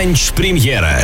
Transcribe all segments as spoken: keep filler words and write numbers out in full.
Бранч-премьера.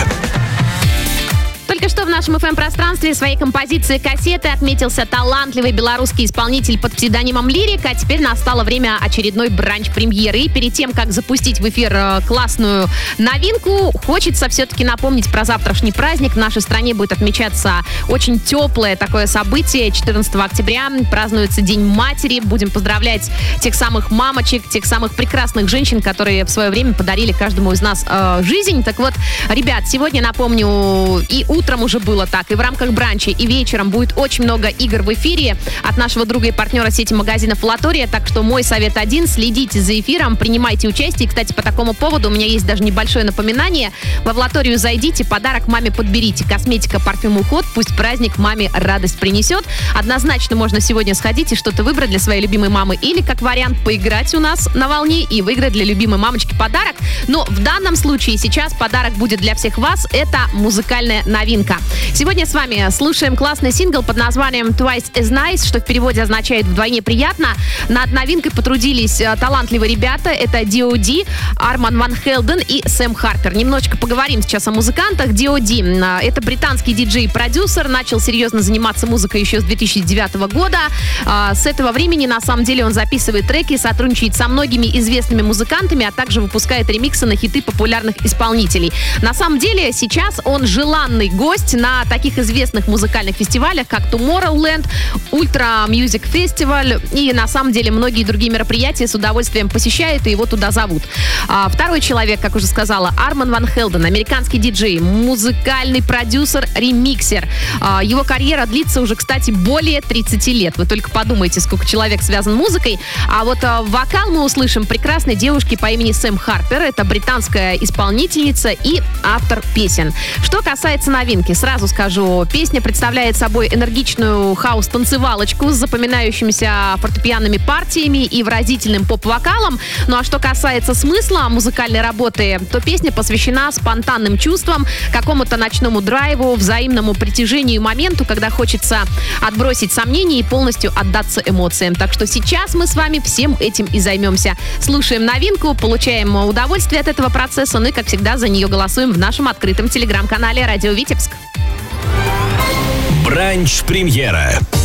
Только что в нашем эф эм-пространстве своей композиции «Кассеты» отметился талантливый белорусский исполнитель под псевдонимом Лирик, а теперь настало время очередной бранч-премьеры. И перед тем, как запустить в эфир классную новинку, хочется все-таки напомнить про завтрашний праздник. В нашей стране будет отмечаться очень теплое такое событие. четырнадцатого октября празднуется День матери. Будем поздравлять тех самых мамочек, тех самых прекрасных женщин, которые в свое время подарили каждому из нас э, жизнь. Так вот, ребят, сегодня, напомню, и утром уже было так, и в рамках бранча, и вечером будет очень много игр в эфире от нашего друга и партнера сети магазинов «Латория». Так что мой совет один: следите за эфиром, принимайте участие. И, кстати, по такому поводу у меня есть даже небольшое напоминание. Во «Латорию» зайдите, подарок маме подберите. Косметика, парфюм, уход. Пусть праздник маме радость принесет. Однозначно можно сегодня сходить и что-то выбрать для своей любимой мамы. Или, как вариант, поиграть у нас на волне и выиграть для любимой мамочки подарок. Но в данном случае сейчас подарок будет для всех вас. Это музыкальная новинка. Сегодня с вами слушаем классный сингл под названием Twice as Nice, что в переводе означает «вдвойне приятно». Над новинкой потрудились талантливые ребята. Это ди о ди, Арман Ван Хелден и Сэм Харпер. Немножечко поговорим сейчас о музыкантах. ди о ди — это британский диджей и продюсер. Начал серьезно заниматься музыкой еще с две тысячи девятого года. С этого времени, на самом деле, он записывает треки, сотрудничает со многими известными музыкантами, а также выпускает ремиксы на хиты популярных исполнителей. На самом деле, сейчас он желанный гость на таких известных музыкальных фестивалях, как Tomorrowland, Ultra Music Festival и, на самом деле, многие другие мероприятия с удовольствием посещает и его туда зовут. А второй человек, как уже сказала, Арман Ван Хелден, американский диджей, музыкальный продюсер, ремиксер. А его карьера длится уже, кстати, более тридцати лет. Вы только подумайте, сколько человек связан с музыкой. А вот а, вокал мы услышим прекрасной девушки по имени Сэм Харпер. Это британская исполнительница и автор песен. Что касается новинки, сразу скажу, песня представляет собой энергичную хаус-танцевалочку с запоминающимися фортепианными партиями и выразительным поп-вокалом. Ну а что касается смысла музыкальной работы, то песня посвящена спонтанным чувствам, какому-то ночному драйву, взаимному притяжению и моменту, когда хочется отбросить сомнения и полностью отдаться эмоциям. Так что сейчас мы с вами всем этим и займемся. Слушаем новинку, получаем удовольствие от этого процесса, ну и, как всегда, за нее голосуем в нашем открытом телеграм-канале «Радио Витебск». Бранч-премьера.